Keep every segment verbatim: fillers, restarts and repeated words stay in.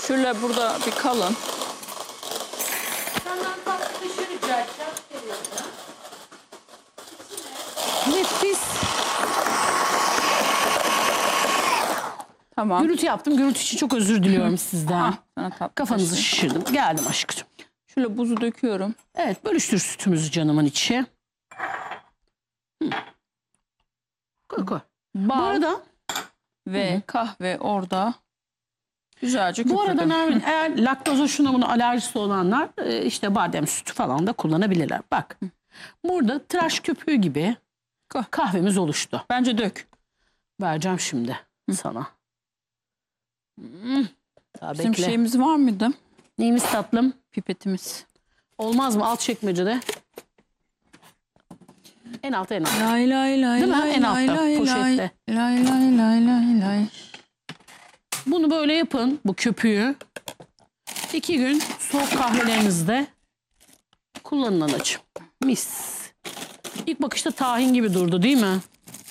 Şöyle burada bir kalın. Senden tatlı bir şey rica edeceğim. Evet biz Tamam. gürültü yaptım. Gürültü için çok özür diliyorum sizden. Ah, sana tatlı Kafanızı taşı. şişirdim. Geldim aşkım. Şöyle buzu döküyorum. Evet, bölüştür sütümüzü canımın içi. Hı. Koy koy. Bu Bal arada, ve Hı. kahve orada. Güzelce bu arada köpürdüm. Nermin, eğer laktoza şuna buna alerjisi olanlar e, işte badem sütü falan da kullanabilirler. Bak, burada tıraş köpüğü gibi Koy. kahvemiz oluştu. Bence dök. Vereceğim şimdi sana. Hmm. Daha Bizim bekle. şeyimiz var mıydı? Neyimiz tatlım? Pipetimiz. Olmaz mı? Alt çekmecede. En altta, en altta. Lay lay lay Değil mi? lay En lay altta, lay poşette. lay lay lay lay lay. Bunu böyle yapın, bu köpüğü. İki gün soğuk kahvelerinizde kullanın anacığım. Mis. İlk bakışta tahin gibi durdu değil mi?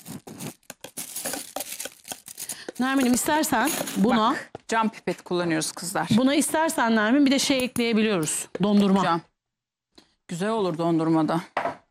Nermin'im, istersen buna, Bak, cam pipet kullanıyoruz kızlar. buna istersen Nermin bir de şey ekleyebiliyoruz. Dondurma. Cam. Güzel olur dondurmada.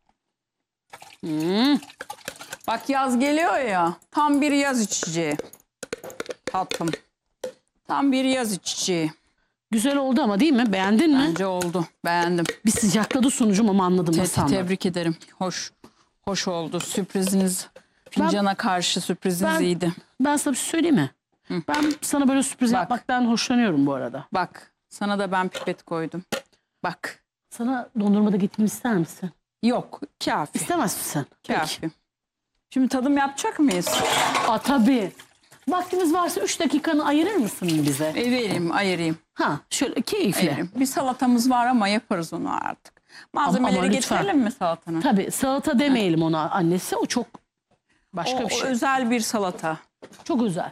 Hmm. Bak yaz geliyor ya. Tam bir yaz içeceği. Tatlım. Tam bir yaz içeceği. Güzel oldu ama değil mi? Beğendin mi? Bence oldu. Beğendim. Bir sıcakladı sunucum ama anladım Te- nasıl anladım. tebrik ederim. Hoş. Hoş oldu. Sürpriziniz. Fincana karşı sürpriziniz ben- iyiydi. Ben sana bir şey söyleyeyim mi? Hı. Ben sana böyle sürpriz Bak. yapmaktan hoşlanıyorum bu arada. Bak. Sana da ben pipet koydum. Bak. Sana dondurmada gittim, ister misin? Yok. Kafi. İstemez misin? Peki. Kafi. Şimdi tadım yapacak mıyız? Aa, tabii. Vaktimiz varsa üç dakikanı ayırır mısın bize? E, vereyim, ayırayım. Ha, şöyle keyifle. ayırayım. Bir salatamız var ama yaparız onu artık. Malzemeleri ama lütfen. getirelim mi salatanın? Tabii, salata demeyelim ona annesi. O çok başka O, bir o şey. özel bir salata. Çok özel.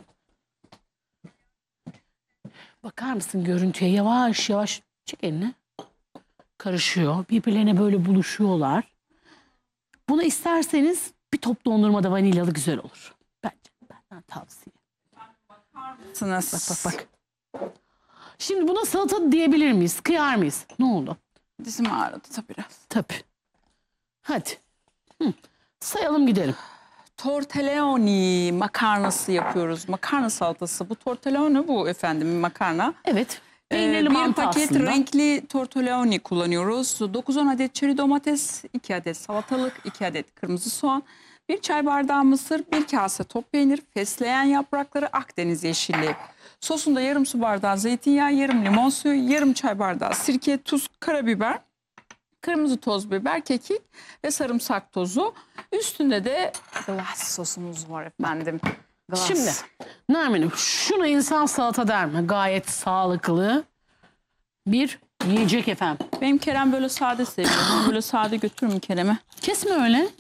Bakar mısın görüntüye? Yavaş yavaş çek elini. Karışıyor. Birbirlerine böyle buluşuyorlar. Bunu isterseniz bir top dondurmada vanilyalı güzel olur. Bence benden tavsiye. Sınız. Bak bak bak. Şimdi buna salata diyebilir miyiz? Kıyar mıyız? Ne oldu? Dizim ağrıdı da biraz. Tabii. Hadi. Hı. Sayalım gidelim. Tortelloni makarnası yapıyoruz. Makarna salatası. Bu tortelloni bu efendim makarna. Evet. Ee, Peynirli bir mantı paket aslında. renkli tortelloni kullanıyoruz. dokuz on adet çeri domates, iki adet salatalık, iki adet kırmızı soğan, bir çay bardağı mısır, bir kase top peynir, fesleğen yaprakları, Akdeniz yeşilliği. Sosunda yarım su bardağı zeytinyağı, yarım limon suyu, yarım çay bardağı sirke, tuz, karabiber, kırmızı toz biber, kekik ve sarımsak tozu. Üstünde de glass sosumuz var efendim. Glass. Şimdi Nermin'im, şuna insan salata der mi? Gayet sağlıklı bir yiyecek efendim. Benim Kerem böyle sade seviyor. Ben böyle sade götürürüm Kerem'e. Kesme öyle.